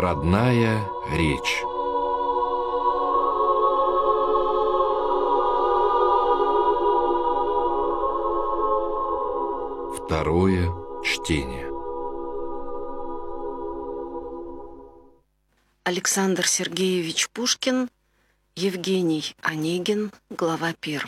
Родная речь. Второе чтение. Александр Сергеевич Пушкин, Евгений Онегин, глава 1.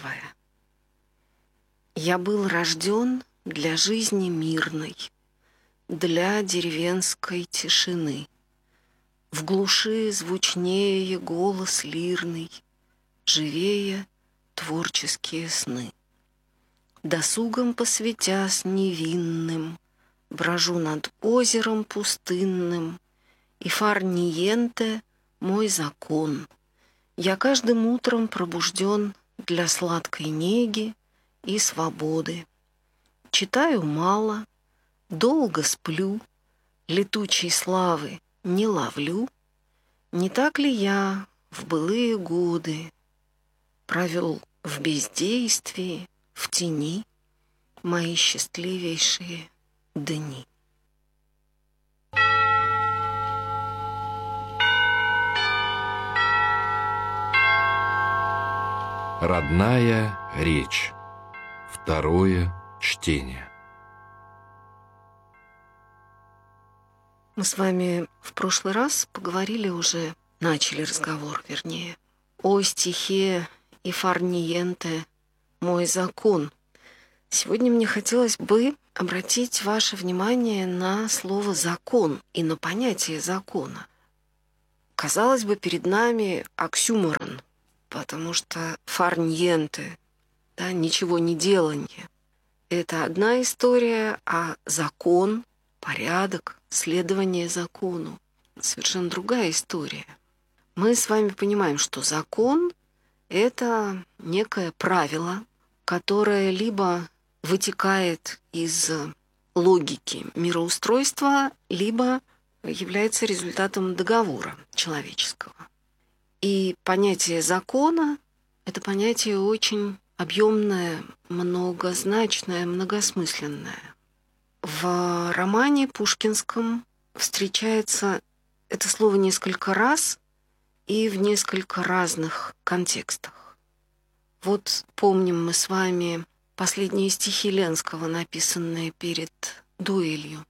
Я был рожден для жизни мирной, для деревенской тишины. В глуши звучнее голос лирный, живее творческие сны. Досугом посвятясь невинным, брожу над озером пустынным, и фарниенте мой закон. Я каждым утром пробужден для сладкой неги и свободы. Читаю мало, долго сплю, летучей славы не ловлю. Не так ли я в былые годы провел в бездействии, в тени мои счастливейшие дни? Родная речь. Второе чтение. Мы с вами в прошлый раз начали разговор, о стихе и фарниенте «Мой закон». Сегодня мне хотелось бы обратить ваше внимание на слово «закон» и на понятие закона. Казалось бы, перед нами оксюморон, потому что фарниенте, ничего не делание, это одна история, а закон, порядок, следование закону — совершенно другая история. Мы с вами понимаем, что закон — это некое правило, которое либо вытекает из логики мироустройства, либо является результатом договора человеческого. И понятие закона — это понятие очень объемное, многозначное, многосмысленное. В романе пушкинском встречается это слово несколько раз и в несколько разных контекстах. Вот помним мы с вами последние стихи Ленского, написанные перед дуэлью.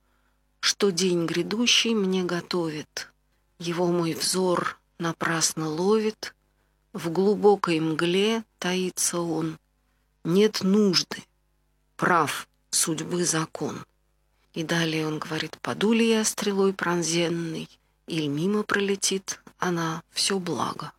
«Что день грядущий мне готовит, его мой взор напрасно ловит, в глубокой мгле таится он, нет нужды, прав судьбы закон». И далее он говорит: «Паду ли я стрелой пронзенной, или мимо пролетит она, все благо».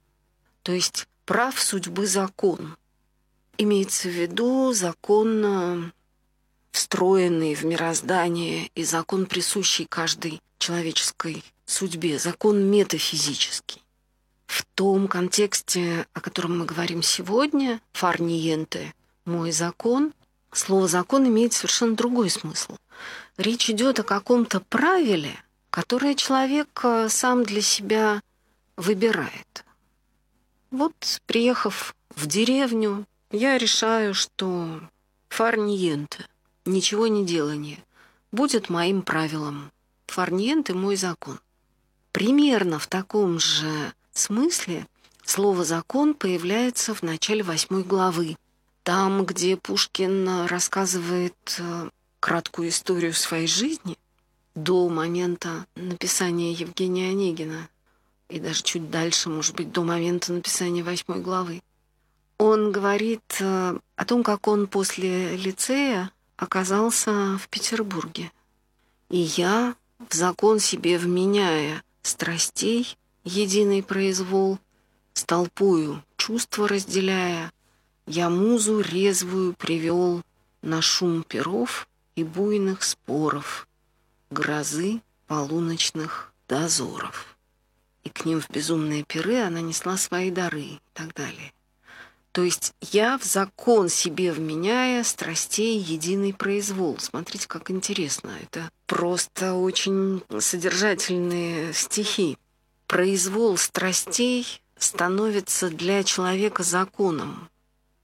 То есть прав судьбы закон. Имеется в виду закон, встроенный в мироздание, и закон, присущий каждой человеческой судьбе, закон метафизический. В том контексте, о котором мы говорим сегодня, фарниенте, мой закон, слово «закон» имеет совершенно другой смысл. Речь идет о каком-то правиле, которое человек сам для себя выбирает. Вот, приехав в деревню, я решаю, что фарниенте, ничего не делание, будет моим правилом. Фарниенте — мой закон. Примерно в таком же смысле слово «закон» появляется в начале 8 главы. Там, где Пушкин рассказывает краткую историю своей жизни до момента написания Евгения Онегина, и даже чуть дальше, может быть, до момента написания 8 главы. Он говорит о том, как он после лицея оказался в Петербурге. «И я, в закон себе вменяя страстей, единый произвол, с толпою чувства разделяя, я музу резвую привел на шум перов и буйных споров, грозы полуночных дозоров. И к ним в безумные пиры она несла свои дары», и так далее. То есть я в закон себе вменяя страстей единый произвол. Смотрите, как интересно. Это просто очень содержательные стихи. Произвол страстей становится для человека законом.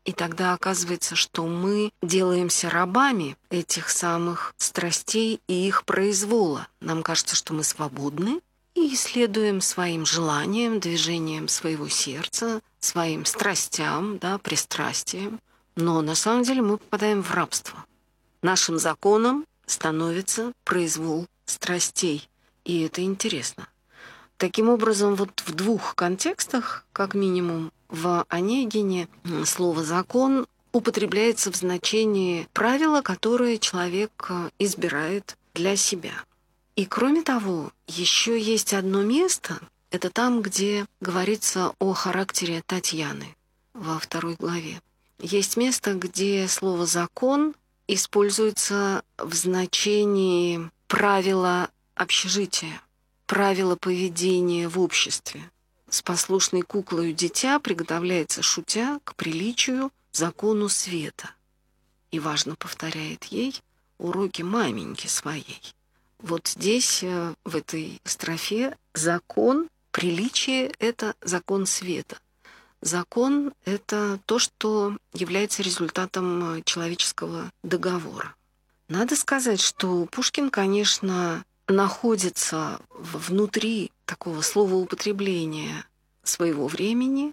И тогда оказывается, что мы делаемся рабами этих самых страстей и их произвола. Нам кажется, что мы свободны и следуем своим желаниям, движениям своего сердца, своим страстям, да, пристрастиям. Но на самом деле мы попадаем в рабство. Нашим законом становится произвол страстей. И это интересно. Таким образом, вот в двух контекстах, как минимум, в Онегине слово «закон» употребляется в значении правила, которые человек избирает для себя. И кроме того, еще есть одно место, это там, где говорится о характере Татьяны во 2 главе. Есть место, где слово «закон» используется в значении правила общежития, правила поведения в обществе. С послушной куклою дитя приготовляется, шутя, к приличию, закону света. И важно повторяет ей уроки маменьки своей. Вот здесь, в этой строфе, закон, приличие – это закон света. Закон – это то, что является результатом человеческого договора. Надо сказать, что Пушкин, конечно, находится внутри такого словоупотребления своего времени,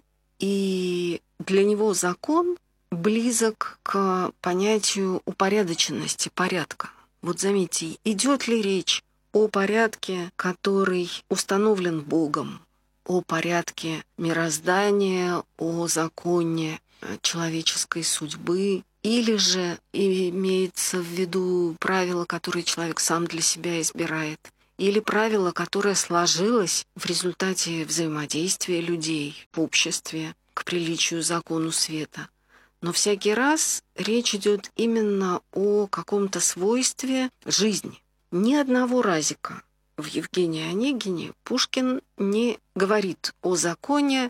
и для него закон близок к понятию упорядоченности, порядка. Вот заметьте, идет ли речь о порядке, который установлен Богом, о порядке мироздания, о законе человеческой судьбы, или же имеется в виду правило, которое человек сам для себя избирает, или правило, которое сложилось в результате взаимодействия людей в обществе к приличию закону света. Но всякий раз речь идет именно о каком-то свойстве жизни. Ни одного разика в Евгении Онегине Пушкин не говорит о законе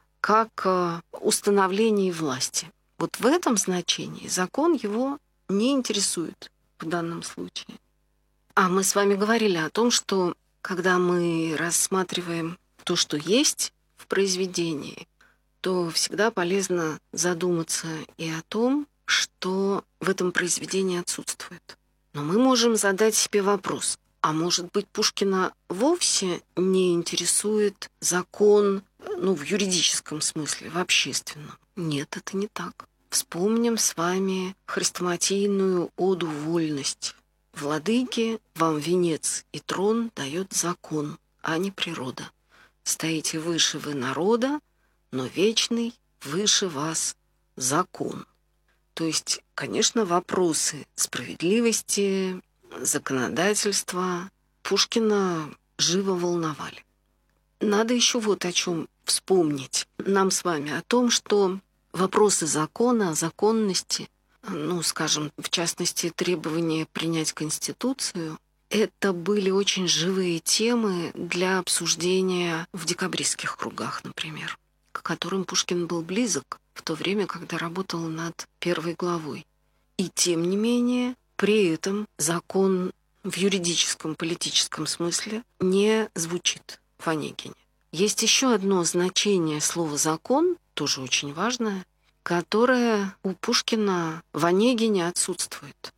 как установлении власти. Вот в этом значении закон его не интересует в данном случае. А мы с вами говорили о том, что когда мы рассматриваем то, что есть в произведении, то всегда полезно задуматься и о том, что в этом произведении отсутствует. Но мы можем задать себе вопрос, а может быть, Пушкина вовсе не интересует закон, в юридическом смысле, в общественном? Нет, это не так. Вспомним с вами хрестоматийную оду «Вольность». «Владыке вам венец и трон дает закон, а не природа. Стоите выше вы народа, но вечный выше вас закон». То есть, конечно, вопросы справедливости, законодательства Пушкина живо волновали. Надо еще вот о чем вспомнить нам с вами, о том, что вопросы закона, законности, скажем, в частности, требование принять Конституцию, это были очень живые темы для обсуждения в декабристских кругах, например, к которым Пушкин был близок в то время, когда работал над 1 главой. И тем не менее, при этом закон в юридическом, политическом смысле не звучит в Онегине. Есть еще одно значение слова «закон», тоже очень важное, которое у Пушкина в Онегине отсутствует.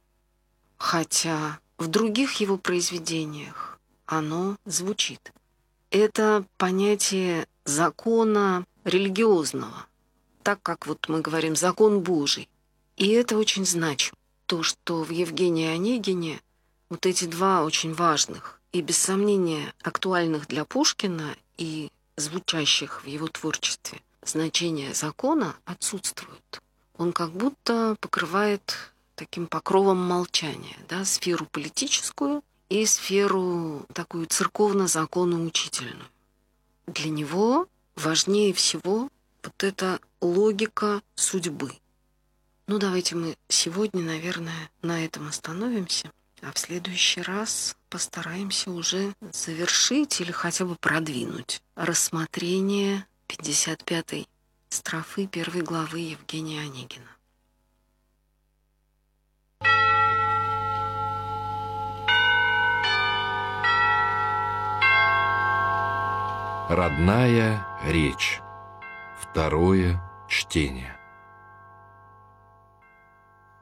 Хотя в других его произведениях оно звучит. Это понятие закона религиозного, так как вот мы говорим «закон Божий». И это очень значимо. То, что в Евгении Онегине вот эти два очень важных и, без сомнения, актуальных для Пушкина и звучащих в его творчестве значения закона отсутствуют. Он как будто покрывает таким покровом молчания, сферу политическую и сферу такую церковно-законоучительную. Для него важнее всего вот эта логика судьбы. Давайте мы сегодня, наверное, на этом остановимся, а в следующий раз постараемся уже завершить или хотя бы продвинуть рассмотрение 55-й строфы 1 главы Евгения Онегина. Родная речь. 2 чтение.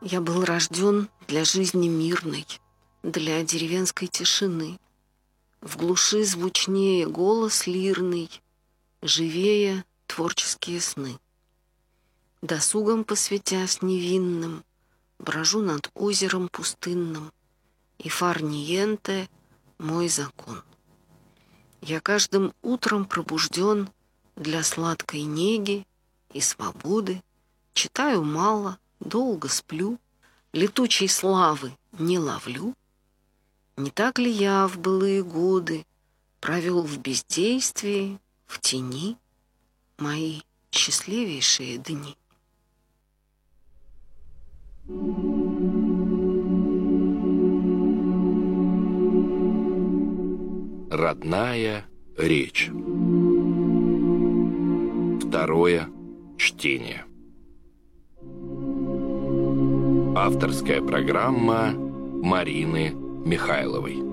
Я был рожден для жизни мирной, для деревенской тишины. В глуши звучнее голос лирный, живее творческие сны. Досугом посвятясь невинным, брожу над озером пустынным, и фарниенте — мой закон. Я каждым утром пробужден для сладкой неги и свободы, читаю мало, долго сплю, летучей славы не ловлю. Не так ли я в былые годы провел в бездействии, в тени мои счастливейшие дни? Родная речь. Второе чтение. Авторская программа Марины Михайловой.